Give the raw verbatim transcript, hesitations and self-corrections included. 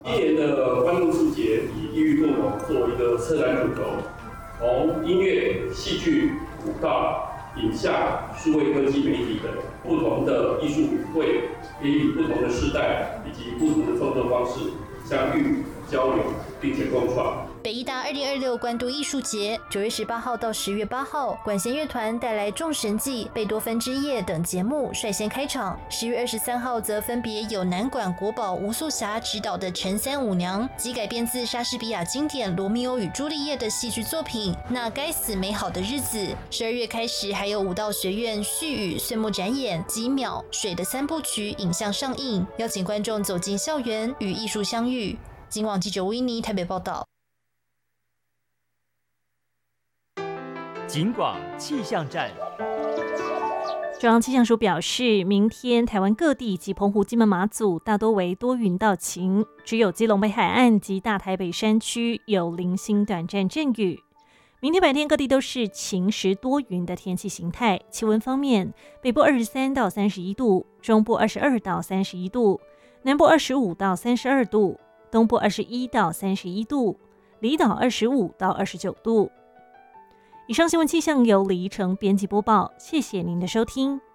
今年的关渡艺术节以异域共融作为一个策展主轴，从音乐、戏剧、舞蹈、影像、数位科技媒体等不同的艺术语汇，也以不同的世代以及不同的创作方式相遇、交流，并且共创。 北艺大二零二六关渡艺术节，九月十八号到十月八号，管弦乐团带来《众神记》、贝多芬之夜等节目率先开场。十月二十三号则分别有南管国宝吴素霞执导的《陈三五娘》及改编自莎士比亚经典《罗密欧与朱丽叶》的戏剧作品《那该死美好的日子》。十二月开始，还有舞蹈学院序语岁末展演、几秒水的三部曲影像上映，邀请观众走进校园与艺术相遇。今网记者维尼台北报道。 警广气象站。 中央气象署表示，明天台湾各地及澎湖、金门、马祖大多为多云到晴，只有基隆北海岸及大台北山区有零星短暂阵雨。明天白天各地都是晴时多云的天气形态。气温方面，北部二十三到三十一度，中部二十二到三十一度，南部二十五到三十二度，东部二十一到三十一度，离岛二十五到二十九度。以上新闻气象由李怡成编辑播报，谢谢您的收听。